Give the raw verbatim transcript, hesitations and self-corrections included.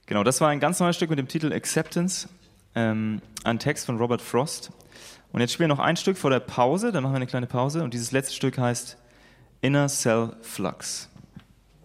Genau, das war ein ganz neues Stück mit dem Titel Acceptance, ähm, ein Text von Robert Frost. Und jetzt spielen wir noch ein Stück vor der Pause, dann machen wir eine kleine Pause und dieses letzte Stück heißt Inner Cell Flux.